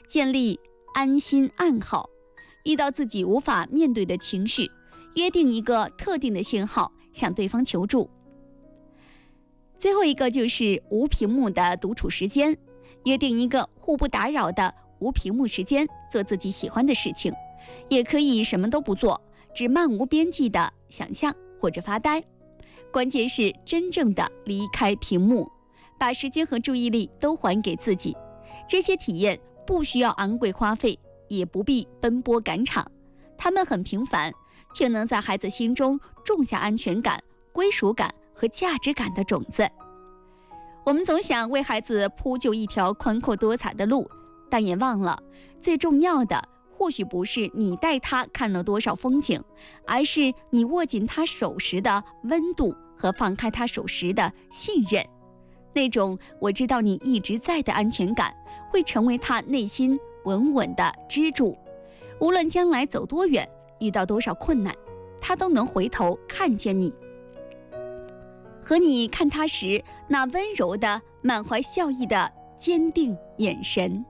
建立安心暗号。遇到自己无法面对的情绪，约定一个特定的信号向对方求助。最后一个就是无屏幕的独处时间，约定一个互不打扰的无屏幕时间，做自己喜欢的事情，也可以什么都不做，只漫无边际的想象或者发呆。关键是真正的离开屏幕，把时间和注意力都还给自己。这些体验不需要昂贵花费，也不必奔波赶场，他们很平凡，却能在孩子心中种下安全感、归属感和价值感的种子。我们总想为孩子铺就一条宽阔多彩的路，但也忘了最重要的或许不是你带他看了多少风景，而是你握紧他手时的温度和放开他手时的信任。那种我知道你一直在的安全感，会成为他内心稳稳的支柱。无论将来走多远，遇到多少困难，他都能回头看见你，和你看他时那温柔的满怀笑意的坚定眼神。